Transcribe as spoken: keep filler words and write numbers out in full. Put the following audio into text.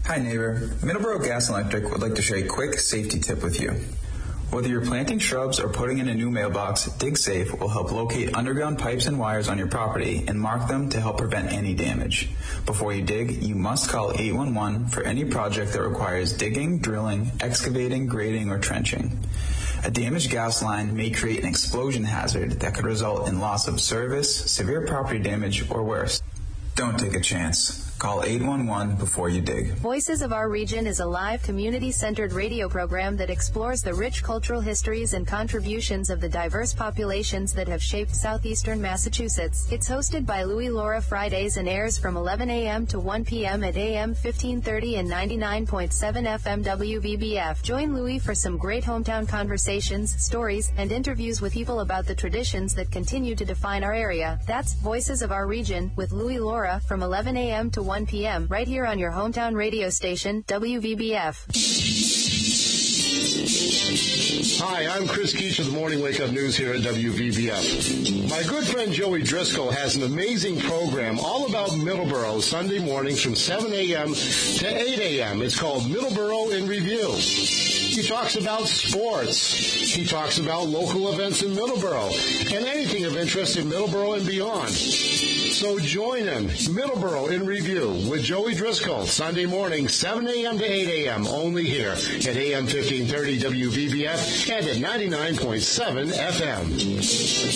Hi neighbor, Middleborough Gas and Electric would like to share a quick safety tip with you. Whether you're planting shrubs or putting in a new mailbox, DigSafe will help locate underground pipes and wires on your property and mark them to help prevent any damage. Before you dig, you must call eight one one for any project that requires digging, drilling, excavating, grading, or trenching. A damaged gas line may create an explosion hazard that could result in loss of service, severe property damage, or worse. Don't take a chance. Call eight one one before you dig. Voices of Our Region is a live, community-centered radio program that explores the rich cultural histories and contributions of the diverse populations that have shaped southeastern Massachusetts. It's hosted by Louie Laura Fridays and airs from eleven a.m. to one p.m. at A M fifteen thirty and ninety-nine point seven F M W V B F. Join Louie for some great hometown conversations, stories, and interviews with people about the traditions that continue to define our area. That's Voices of Our Region with Louie Laura from eleven a.m. to one p.m. right here on your hometown radio station, W V B F. Hi, I'm Chris Keach of the Morning Wake Up News here at W V B F. My good friend Joey Driscoll has an amazing program all about Middleborough Sunday mornings from seven a.m. to eight a.m. It's called Middleborough in Review. He talks about sports. He talks about local events in Middleborough and anything of interest in Middleborough and beyond. So join him, Middleborough in Review with Joey Driscoll, Sunday morning, seven a.m. to eight a.m. only here at A M fifteen thirty W V B F and at ninety-nine point seven F M.